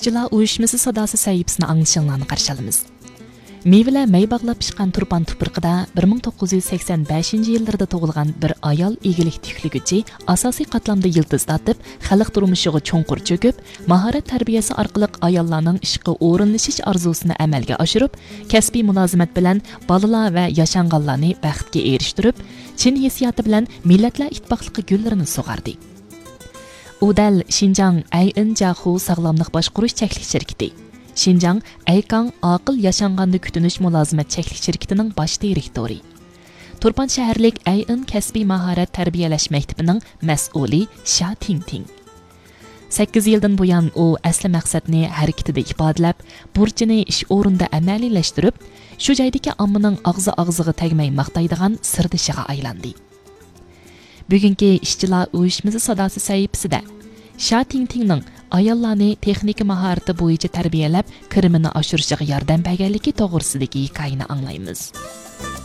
İşçilar uyuşması sadası sahipsini anlaşılığını qarşılamız. Meyveler may bağlab pişqan turpan tuprıqida 1985 yıllarda tug'ilgan bir ayol egilik tüklügüchi asosiy qatlamda yıldızlatib, xalq turmushiga cho'nqur cho'kib, mahorat tarbiyasi orqali ayollarning ishga o'rinlashish arzusini amalga oshirib, kasbiy mulozimat bilan bolalar va yashanganlarni baxtga erishtirib, chin hissiyoti bilan millatlar ittifoqligi gullarini sug'ardi. U dal Xinjiang Aynjahu sog'lomlik boshqarish cheklik shirkati, Xinjiang Aykang aqil yashanganda kutunish mulozimat cheklik shirkatining bosh direktori. Turpan shaharlik Ayn kasbiy mahorat tarbiyalash maktabining mas'uli Sha Tingting. 8 yildan buyon u asli maqsadni harakatida ifodalab, burchini ish o'rinda amaliylashtirib, shu joydagi ommaning og'ziga tegmay maqtaydigan sirdishiga aylandi. Bugungi ishchilar uyushmasi sadosi sahifasida Sha Tingtingning ayollarni texnika mahorati bo'yicha tarbiyalab, kirimini oshirishiga yordam berganligi to'g'risidagi hikoyani anglaymiz.